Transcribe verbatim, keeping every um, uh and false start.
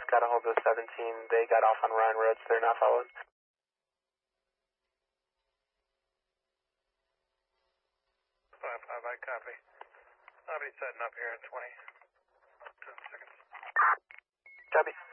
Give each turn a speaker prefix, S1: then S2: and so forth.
S1: got a hold of seventeen. They got off on Ryan Road, so they're not followed.
S2: five five, I copy. I'll be setting up here in twenty, ten seconds.
S1: Copy.